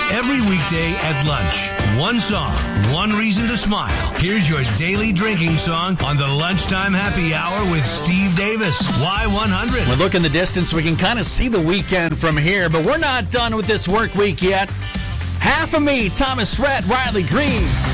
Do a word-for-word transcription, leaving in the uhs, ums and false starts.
Every weekday at lunch, one song, one reason to smile. Here's your daily drinking song on the Lunchtime Happy Hour with Steve Davis, Y one hundred. We look in the distance, we can kind of see the weekend from here, but we're not done with this work week yet. Half of me, Thomas Rhett, Riley Green.